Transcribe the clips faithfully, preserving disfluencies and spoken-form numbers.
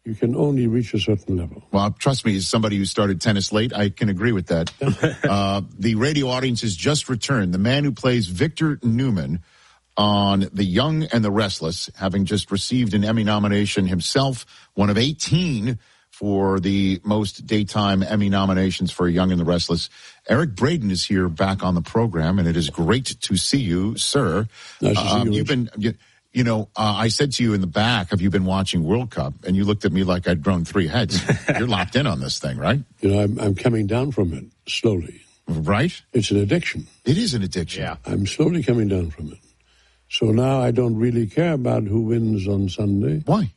You can only reach a certain level. Well, trust me, as somebody who started tennis late, I can agree with that. uh, the radio audience has just returned. The man who plays Victor Newman on The Young and the Restless, having just received an Emmy nomination himself, one of eighteen for the most daytime Emmy nominations for Young and the Restless. Eric Braeden is here back on the program, and it is great to see you, sir. Nice to see um, you. You've been... You, You know, uh, I said to you in the back, have you been watching World Cup? And you looked at me like I'd grown three heads. You're locked in on this thing, right? You know, I'm, I'm coming down from it slowly. Right? It's an addiction. It is an addiction. Yeah. I'm slowly coming down from it. So now I don't really care about who wins on Sunday. Why?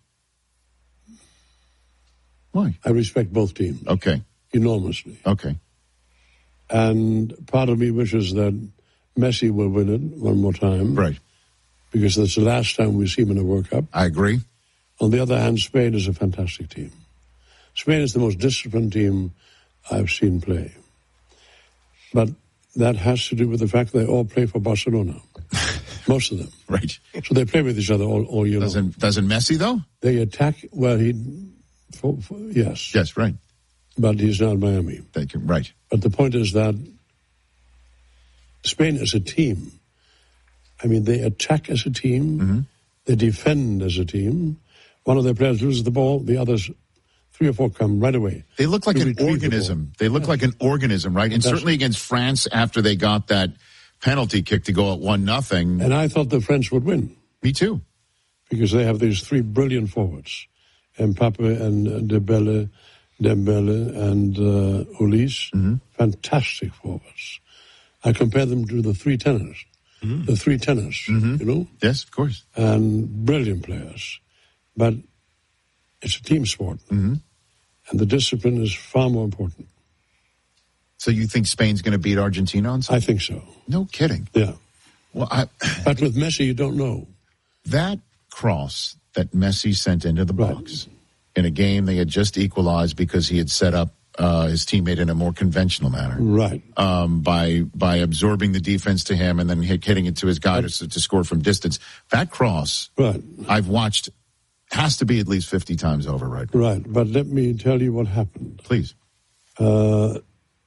Why? I respect both teams. Okay. Enormously. Okay. And part of me wishes that Messi will win it one more time. Right. Because that's the last time we see him in a World Cup. I agree. On the other hand, Spain is a fantastic team. Spain is the most disciplined team I've seen play. But that has to do with the fact they all play for Barcelona. Most of them. Right. So they play with each other all, all year long. Doesn't, doesn't Messi, though? They attack, well, he, for, for, yes. Yes, right. But he's not Miami. Thank you. Right. But the point is that Spain as a team, I mean, they attack as a team, mm-hmm. they defend as a team. One of their players loses the ball, the others, three or four come right away. They look like to an organism. The they look yeah. like an organism, right? And That's certainly against France after they got that penalty kick to go at one nothing. And I thought the French would win. Me too. Because they have these three brilliant forwards, Mbappe and Dembele, Dembele and uh, Ulis, mm-hmm. fantastic forwards. I compare them to the three tenors. Mm-hmm. The three tenors, mm-hmm. you know? Yes, of course. And brilliant players. But it's a team sport. Mm-hmm. And the discipline is far more important. So you think Spain's going to beat Argentina on Sunday? I think so. No kidding. Yeah. Well, I, but with Messi, you don't know. That cross that Messi sent into the box right. in a game they had just equalized because he had set up Uh, his teammate in a more conventional manner, right? Um, by by absorbing the defense to him and then hit, hitting it to his guy to, to score from distance. That cross, right? I've watched, has to be at least fifty times over, right? Right. But let me tell you what happened. Please. Uh,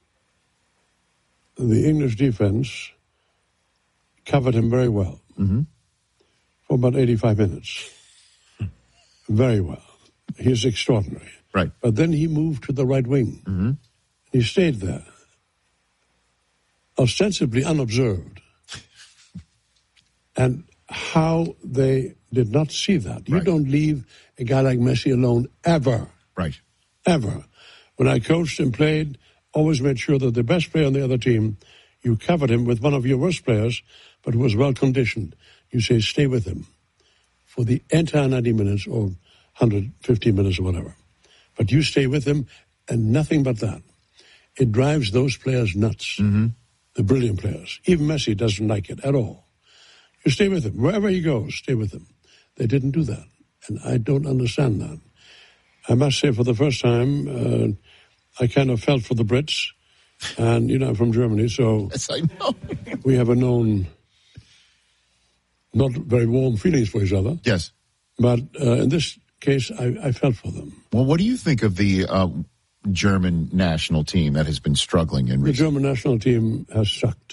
the English defense covered him very well mm-hmm. for about eighty-five minutes. Very well. He's extraordinary. Right. But then he moved to the right wing. Mm-hmm. He stayed there, ostensibly unobserved. And how they did not see that. You right. don't leave a guy like Messi alone ever. Right. Ever. When I coached and played, always made sure that the best player on the other team, you covered him with one of your worst players, but who was well conditioned. You say, stay with him for the entire ninety minutes or one hundred fifty minutes or whatever. But you stay with him, and nothing but that. It drives those players nuts, mm-hmm. the brilliant players. Even Messi doesn't like it at all. You stay with him. Wherever he goes, stay with him. They didn't do that, and I don't understand that. I must say, for the first time, uh, I kind of felt for the Brits, and, you know, I'm from Germany, so yes, I know. we have a known, not very warm feelings for each other. Yes. But uh, in this case, I, I felt for them. Well, what do you think of the uh, German national team that has been struggling in recent? The German national team has sucked.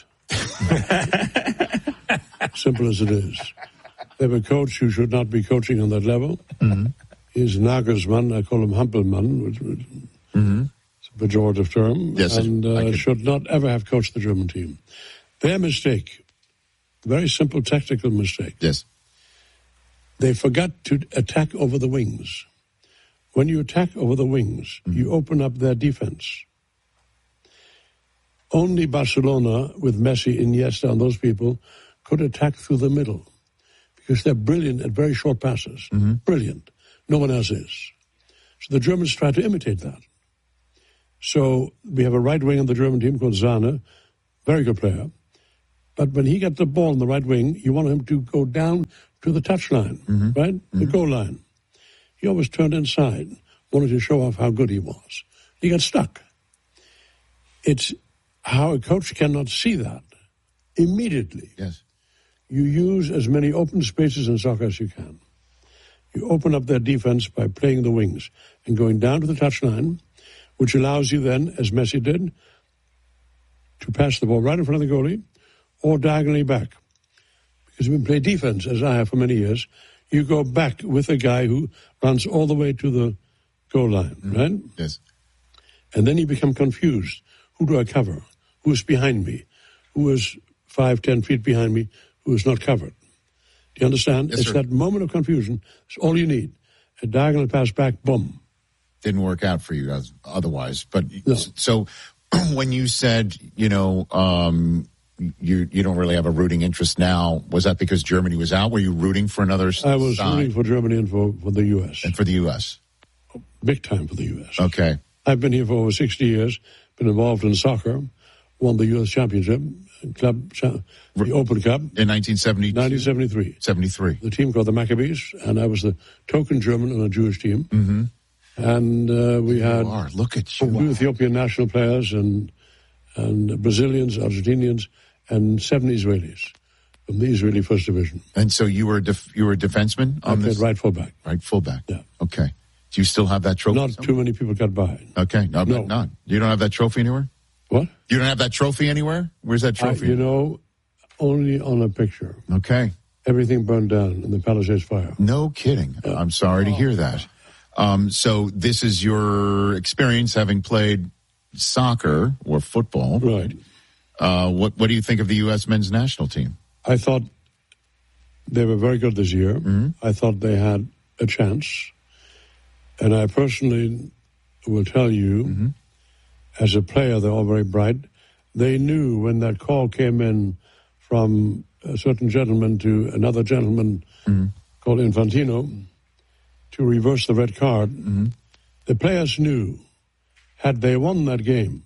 Simple as it is. They have a coach who should not be coaching on that level. Mm-hmm. He's Nagelsmann. I call him Hampelmann, which, which mm-hmm. is a pejorative term. Yes, and uh, should not ever have coached the German team. Their mistake, very simple tactical mistake. Yes. They forgot to attack over the wings. When you attack over the wings, mm-hmm. you open up their defense. Only Barcelona, with Messi, Iniesta, and those people, could attack through the middle because they're brilliant at very short passes. Mm-hmm. Brilliant. No one else is. So the Germans try to imitate that. So we have a right wing on the German team called Sahne, very good player. But when he got the ball in the right wing, you want him to go down to the touchline, mm-hmm. right? Mm-hmm. The goal line. He always turned inside, wanted to show off how good he was. He got stuck. It's how a coach cannot see that immediately. Yes. You use as many open spaces in soccer as you can. You open up their defense by playing the wings and going down to the touchline, which allows you then, as Messi did, to pass the ball right in front of the goalie or diagonally back. Because when you play defense, as I have for many years, you go back with a guy who runs all the way to the goal line, mm-hmm. right? Yes. And then you become confused. Who do I cover? Who is behind me? Who is five, ten feet behind me? Who is not covered? Do you understand? Yes, it's sir. that moment of confusion. It's all you need. A diagonal pass back, boom. Didn't work out for you as, otherwise. But no. So when you said, you know, um, you you don't really have a rooting interest now, was that because Germany was out? Were you rooting for another side? I was rooting for Germany and for, for the U S. And for the U S? Big time for the U S. Okay. I've been here for over sixty years, been involved in soccer, won the U S Championship, Club, the Open Cup. In nineteen seventy? nineteen seventy-three. seventy-three. The team called the Maccabees, and I was the token German on a Jewish team. Mm-hmm. And uh, we you had are. Look at you. two Ethiopian national players and and Brazilians, Argentinians, and seven Israelis from the Israeli First Division. And so you were def- you were a defenseman on I played this? right fullback. Right fullback. Yeah. Okay. Do you still have that trophy? Not somewhere? too many people got by. Okay. No, No. not. You don't have that trophy anywhere? What? You don't have that trophy anywhere? Where's that I, trophy? you know, only on a picture. Okay. Everything burned down in the Palisades fire. No kidding. Yeah. I'm sorry to hear that. Um, so this is your experience having played soccer or football. Right. Uh, what What do you think of the U S men's national team? I thought they were very good this year. Mm-hmm. I thought they had a chance. And I personally will tell you, mm-hmm. as a player, they're all very bright. They knew when that call came in from a certain gentleman to another gentleman mm-hmm. called Infantino to reverse the red card. Mm-hmm. The players knew, had they won that game,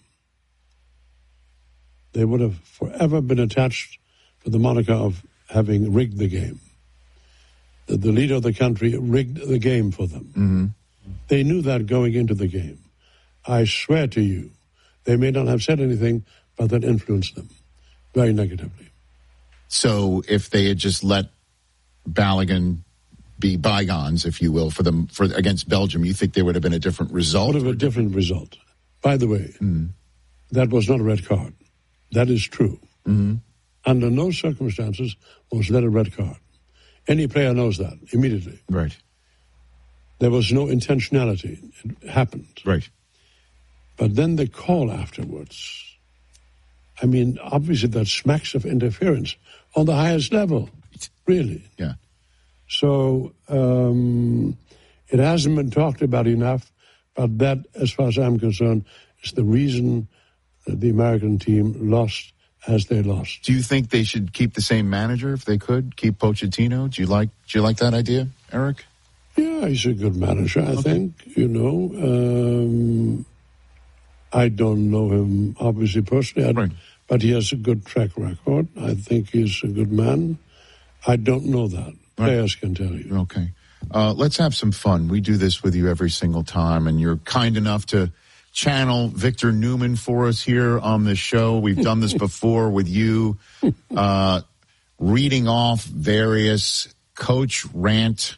they would have forever been attached to the moniker of having rigged the game. The, the leader of the country rigged the game for them. Mm-hmm. They knew that going into the game. I swear to you, they may not have said anything, but that influenced them very negatively. So if they had just let Balogun be bygones, if you will, for them for against Belgium, you think there would have been a different result? Would have a different result. By the way, mm. that was not a red card. That is true. Mm-hmm. Under no circumstances was that a red card. Any player knows that immediately. Right. There was no intentionality. It happened. Right. But then the call afterwards, I mean, obviously that smacks of interference on the highest level, really. Yeah. So um, it hasn't been talked about enough, but that, as far as I'm concerned, is the reason that the American team lost as they lost. Do you think they should keep the same manager if they could? Keep Pochettino? Do you like do you like that idea, Eric? Yeah, he's a good manager, I okay. think. You know, um, I don't know him obviously personally, right. but he has a good track record. I think he's a good man. I don't know that. Right. Players can tell you. Okay. Uh, let's have some fun. We do this with you every single time, and you're kind enough to channel Victor Newman for us here on the show. We've done this before with you, uh, reading off various coach rant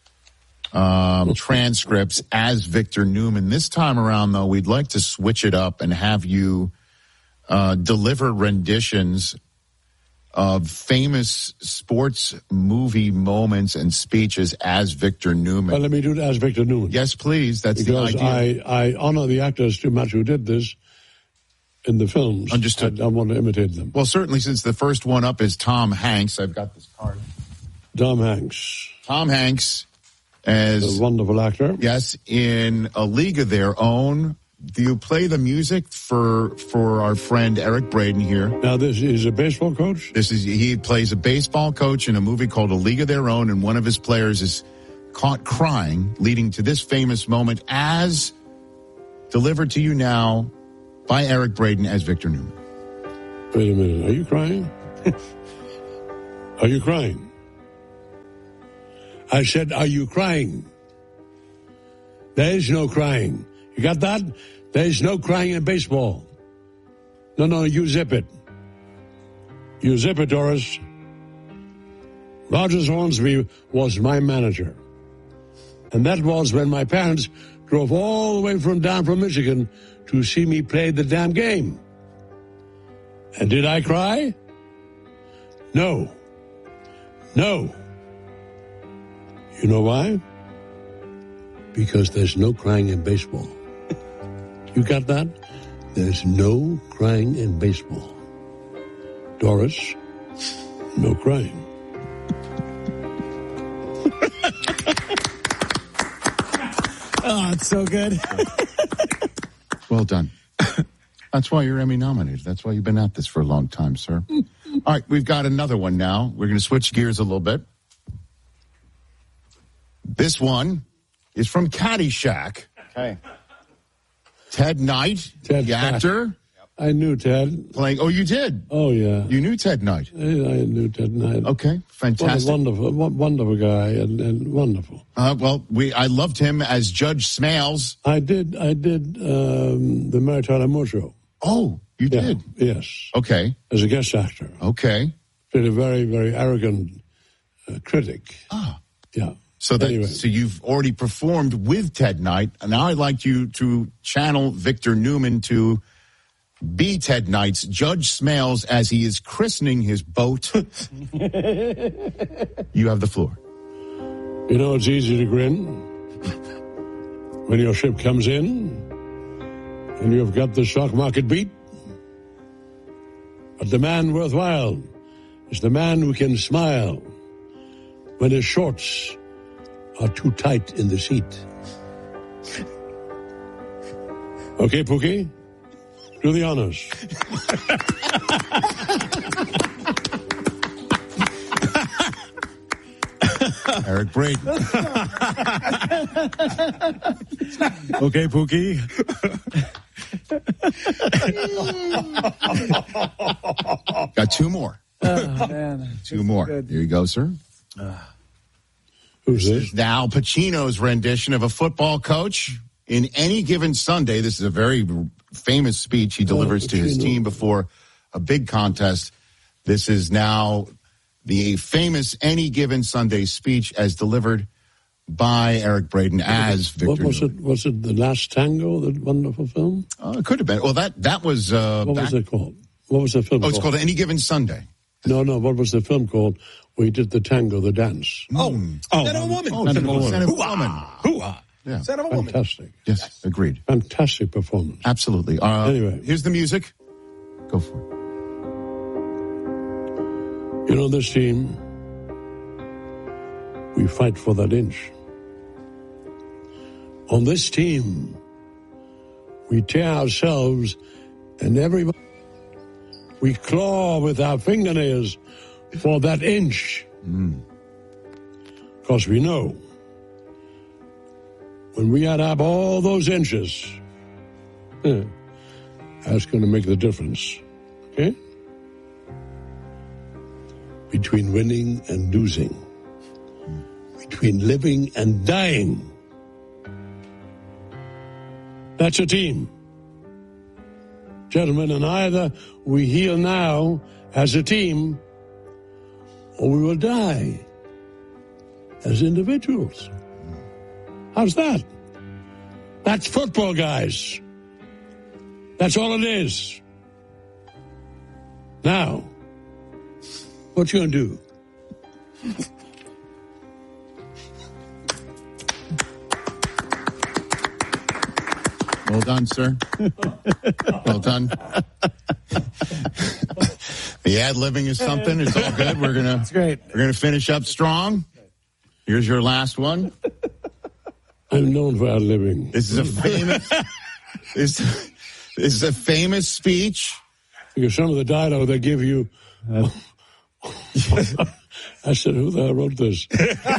um, transcripts as Victor Newman. This time around, though, we'd like to switch it up and have you uh, deliver renditions of famous sports movie moments and speeches as Victor Newman. Well, let me do it as Victor Newman. Yes, please. That's because the idea. I, I honor the actors too much who did this in the films. Understood. I don't want to imitate them. Well, certainly since the first one up is Tom Hanks. I've got this card. Tom Hanks. Tom Hanks as... a wonderful actor. Yes, in A League of Their Own. Do you play the music for for our friend Eric Braden here? Now, this is a baseball coach? This is he plays a baseball coach in a movie called A League of Their Own, and one of his players is caught crying, leading to this famous moment as delivered to you now by Eric Braden as Victor Newman. Wait a minute. Are you crying? Are you crying? I said, are you crying? There is no crying. You got that? There's no crying in baseball. No, no, you zip it. You zip it, Doris. Rogers Hornsby was my manager. And that was when my parents drove all the way from down from Michigan to see me play the damn game. And did I cry? No. No. You know why? Because there's no crying in baseball. You got that? There's no crying in baseball. Doris, no crying. Oh, it's so good. Well done. That's why you're Emmy nominated. That's why you've been at this for a long time, sir. All right, we've got another one now. We're going to switch gears a little bit. This one is from Caddyshack. Okay. Ted Knight, Ted the actor. I knew Ted. Playing. Oh, you did? Oh, yeah. You knew Ted Knight? I, I knew Ted Knight. Okay, fantastic. What a wonderful, wonderful guy and, and wonderful. Uh, well, we I loved him as Judge Smales. I did, I did um, the Mary Tyler Moore Show. Oh, you Yeah, did? yes. Okay. As a guest actor. Okay. Played a very, very arrogant uh, critic. Ah. Yeah. So that, Anyway. so you've already performed with Ted Knight, and now I'd like you to channel Victor Newman to be Ted Knight's Judge Smales as he is christening his boat. You have the floor. You know, it's easy to grin when your ship comes in and you've got the stock market beat. But the man worthwhile is the man who can smile when his shorts are too tight in the seat. Okay, Pookie? Do the honors. Eric Braeden. Okay, Pookie. Got two more. Oh, man. Two more. Good. Here you go, sir. Who's this? Now, Pacino's rendition of a football coach in Any Given Sunday. This is a very famous speech he delivers to his Pacino. team before a big contest. This is now the famous Any Given Sunday speech as delivered by Eric Braeden as Victor What was Newman. it? Was it The Last Tango, that wonderful film? Uh, it could have been. Well, that that was. Uh, What back- was it called? What was the film Oh, it's called? called Any Given Sunday. No, no, what was the film called where he did the tango, the dance? Oh, Oh, Son of a woman. Oh, Son Son of a of Woman. a Hoo-ah. Woman. Hoo-ah. Yeah. Son of a woman. Fantastic. Yes, agreed. Fantastic performance. Absolutely. Uh, Anyway. here's the music. Go for it. You know, this team, we fight for that inch. On this team, we tear ourselves and everybody. We claw with our fingernails for that inch. Because we know when we add up all those inches, eh, that's going to make the difference. Okay? Between winning and losing. Between living and dying. That's a team. Gentlemen, and either we heal now as a team, or we will die as individuals. How's that? That's football, guys. That's all it is. Now, what you gonna do? Well done, sir. Well done. The ad-libbing is something. It's all good. We're gonna. It's great. We're gonna finish up strong. Here's your last one. I'm known for ad-libbing. This is a famous. this, this is a famous speech. Because some of the dialogue they give you. I said, who the hell wrote this?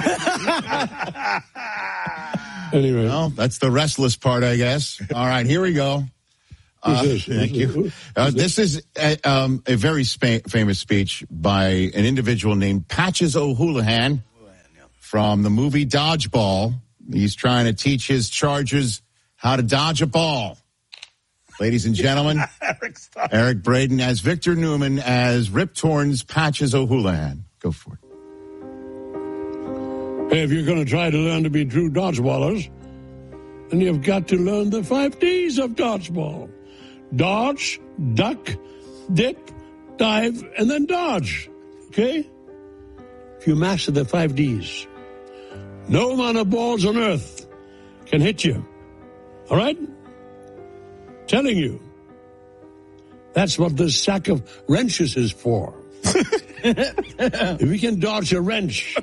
Anyway. Well, that's the restless part, I guess. All right, here we go. Uh, Who's this? thank Who's you. this? Uh, this is a, um, a very spa- famous speech by an individual named Patches O'Houlihan from the movie Dodgeball. He's trying to teach his Chargers how to dodge a ball. Ladies and gentlemen, Eric Braeden as Victor Newman as Rip Torn's Patches O'Houlihan. Go for it. If you're going to try to learn to be true dodgeballers, then you've got to learn the five Ds of dodgeball. Dodge, duck, dip, dive, and then dodge. Okay? If you master the five Ds, no amount of balls on earth can hit you. All right? Telling you. That's what this sack of wrenches is for. If you can dodge a wrench,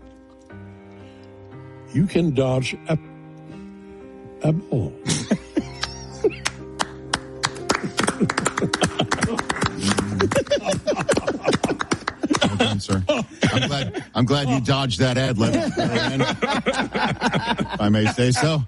you can dodge a, a ball. Well done, sir. I'm glad, I'm glad you dodged that ad lib. If I may say so.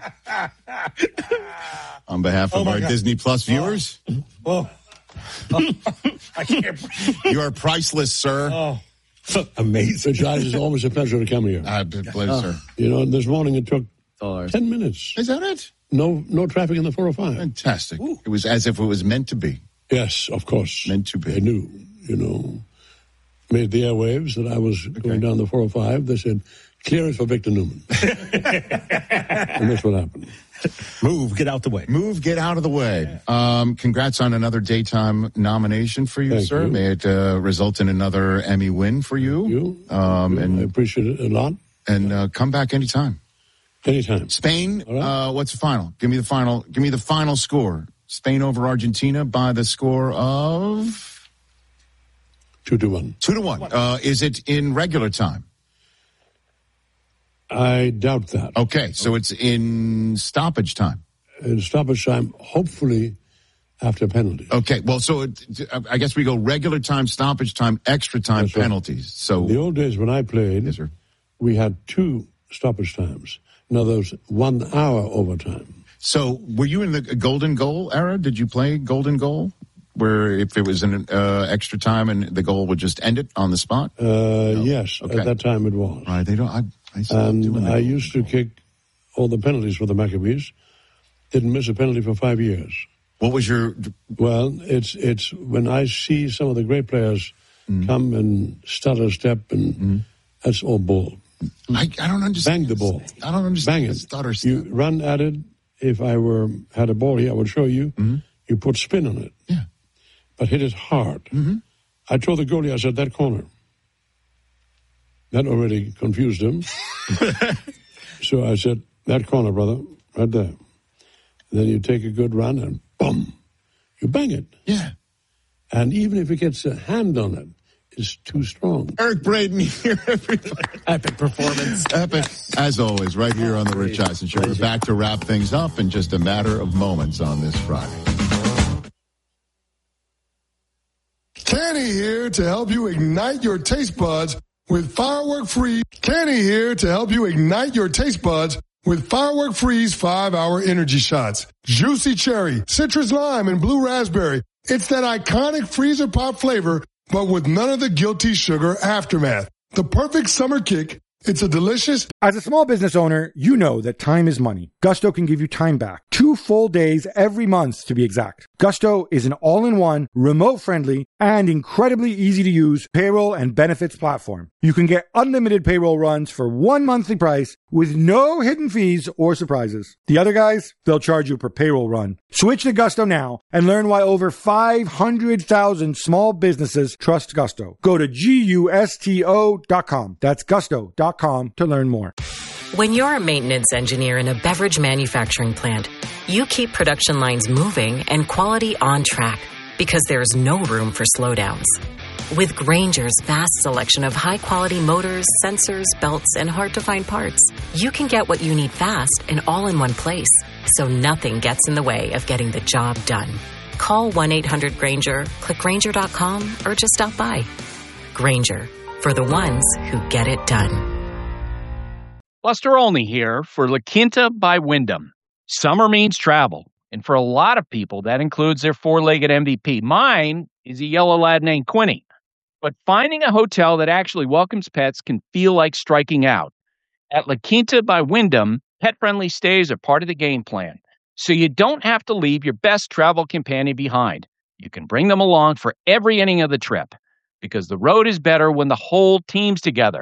On behalf of Oh our God. Disney Plus viewers, Oh. Oh. I can't. you are priceless, sir. Oh. Amazing. Guys, it's always a pleasure to come here. Uh, pleasure. You know, this morning it took Dollars. ten minutes. Is that it? No no traffic in the four oh five. Fantastic. It was as if it was meant to be. Yes, of course. Meant to be. They knew, you know. Made the airwaves that I was going down the four oh five. They said, clear it for Victor Newman. And that's what happened. Move, get out the way. Move, get out of the way. Um, congrats on another daytime nomination for you, Thank sir. you. May it uh, result in another Emmy win for you. You, Um, you. I and appreciate it a lot. and uh, come back anytime. Anytime. Spain, All right. uh, what's the final? Give me the final. Give me the final score. Spain over Argentina by the score of Two to one. two to one. Uh, is it in regular time? I doubt that. Okay, so it's in stoppage time. In stoppage time, hopefully after penalties. Okay, well, so it, I guess we go regular time, stoppage time, extra time, That's right. penalties. So The old days when I played, Yes, sir. we had two stoppage times. In other words, one hour overtime. So, were you in the golden goal era? Did you play golden goal, where if it was an uh, extra time and the goal would just end it on the spot? Uh, Yes, Okay. at that time it was. Right? They don't. I, I stopped doing And that. I used to kick all the penalties for the Maccabees. Didn't miss a penalty for five years. What was your? Well, it's it's when I see some of the great players Mm. come and stutter step, and that's all bull. I, I don't understand. Bang the ball. I don't understand. Bang the it. stutter You step. run at it. If I were had a ball here, I would show you. You put spin on it. Yeah. But hit it hard. Mm-hmm. I told the goalie, I said, that corner. That already confused him. So I said, that corner, brother, right there. And then you take a good run and boom, you bang it. Yeah. And even if it gets a hand on it, it's too strong. Eric Braden here, everybody. Epic performance. Epic, as always, right here on the Rich Eisen Show. We're back to wrap things up in just a matter of moments on this Friday. Kenny here to help you ignite your taste buds with Firework Free. Kenny here to help you ignite your taste buds with Firework Free's five-hour energy shots. Juicy cherry, citrus lime, and blue raspberry. It's that iconic freezer pop flavor, but with none of the guilty sugar aftermath. The perfect summer kick. It's a delicious... As a small business owner, you know that time is money. Gusto can give you time back. Two full days every month, to be exact. Gusto is an all-in-one, remote-friendly, and incredibly easy-to-use payroll and benefits platform. You can get unlimited payroll runs for one monthly price with no hidden fees or surprises. The other guys, they'll charge you per payroll run. Switch to Gusto now and learn why over five hundred thousand small businesses trust Gusto. Go to G U S T O dot com. That's gusto dot com to learn more. When you're a maintenance engineer in a beverage manufacturing plant, you keep production lines moving and quality on track because there's no room for slowdowns. With Grainger's vast selection of high-quality motors, sensors, belts, and hard-to-find parts, you can get what you need fast and all in one place, so nothing gets in the way of getting the job done. Call one eight hundred Grainger, click Grainger dot com, or just stop by. Grainger, for the ones who get it done. Buster Olney here for La Quinta by Wyndham. Summer means travel, and for a lot of people, that includes their four-legged M V P. Mine is a yellow lad named Quinny. But finding a hotel that actually welcomes pets can feel like striking out. At La Quinta by Wyndham, pet-friendly stays are part of the game plan, so you don't have to leave your best travel companion behind. You can bring them along for every inning of the trip, because the road is better when the whole team's together.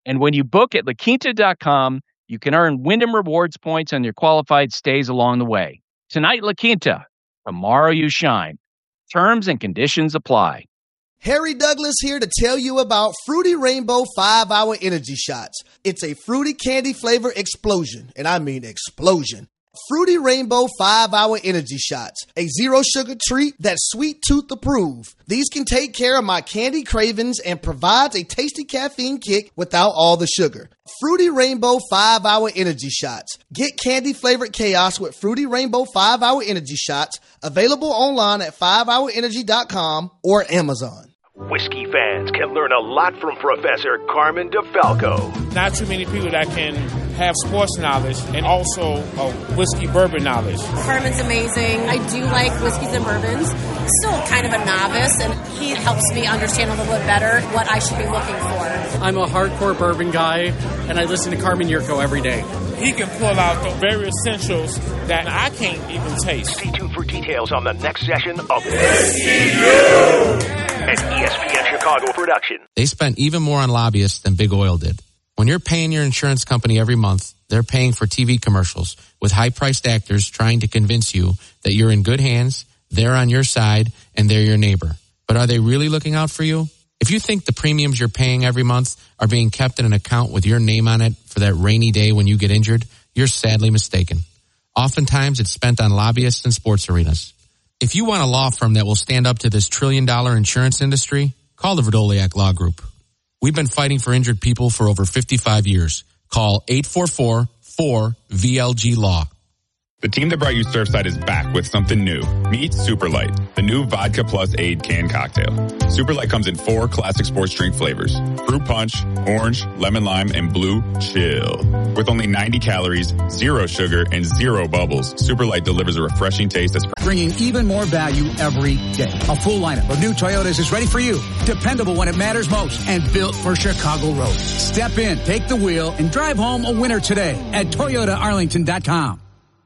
And when you book at La Quinta dot com, you can earn Wyndham Rewards points on your qualified stays along the way. Tonight, La Quinta. Tomorrow, you shine. Terms and conditions apply. Harry Douglas here to tell you about Fruity Rainbow five hour Energy Shots. It's a fruity candy flavor explosion, and I mean explosion. Fruity Rainbow five hour Energy Shots, a zero-sugar treat that's sweet tooth approved. These can take care of my candy cravings and provides a tasty caffeine kick without all the sugar. Fruity Rainbow five hour Energy Shots. Get candy-flavored chaos with Fruity Rainbow five hour Energy Shots, available online at five hour energy dot com or Amazon. Whiskey fans can learn a lot from Professor Carmen DeFalco. Not too many people that can have sports knowledge and also a whiskey bourbon knowledge. Carmen's amazing. I do like whiskeys and bourbons. Still kind of a novice, and he helps me understand a little bit better what I should be looking for. I'm a hardcore bourbon guy, and I listen to Carmen Yurko every day. He can pull out the very essentials that I can't even taste. Stay tuned for details on the next session of Whiskey U, an E S P N Chicago production. They spent even more on lobbyists than Big Oil did. When you're paying your insurance company every month, they're paying for T V commercials with high-priced actors trying to convince you that you're in good hands, they're on your side, and they're your neighbor. But are they really looking out for you? If you think the premiums you're paying every month are being kept in an account with your name on it for that rainy day when you get injured, you're sadly mistaken. Oftentimes, it's spent on lobbyists and sports arenas. If you want a law firm that will stand up to this trillion-dollar insurance industry, call the Verdoliak Law Group. We've been fighting for injured people for over fifty-five years. Call eight four four, four, V L G Law. The team that brought you Surfside is back with something new. Meet Super Light, the new vodka plus aid canned cocktail. Super Light comes in four classic sports drink flavors: fruit punch, orange, lemon lime, and blue chill. With only ninety calories, zero sugar, and zero bubbles, Super Light delivers a refreshing taste that's bringing even more value every day. A full lineup of new Toyotas is ready for you. Dependable when it matters most and built for Chicago roads. Step in, take the wheel, and drive home a winner today at Toyota Arlington dot com.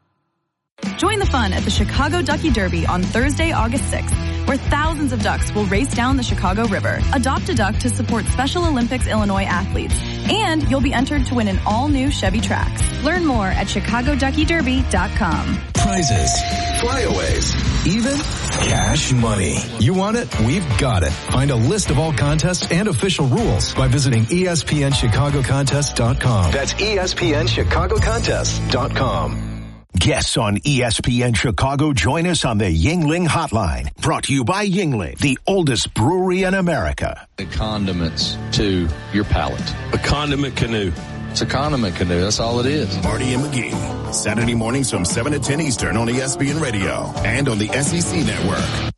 Join the fun at the Chicago Ducky Derby on Thursday, August sixth, where thousands of ducks will race down the Chicago River. Adopt a duck to support Special Olympics Illinois athletes, and you'll be entered to win an all-new Chevy Trax. Learn more at chicago ducky derby dot com. Prizes, flyaways, even cash money. You want it? We've got it. Find a list of all contests and official rules by visiting E S P N Chicago Contest dot com. That's E S P N Chicago Contest dot com. Guests on E S P N Chicago join us on the Yuengling Hotline. Brought to you by Yuengling, the oldest brewery in America. The condiments to your palate. A condiment canoe. It's a condiment canoe. That's all it is. Marty and McGee. Saturday mornings from seven to ten Eastern on E S P N Radio and on the S E C Network.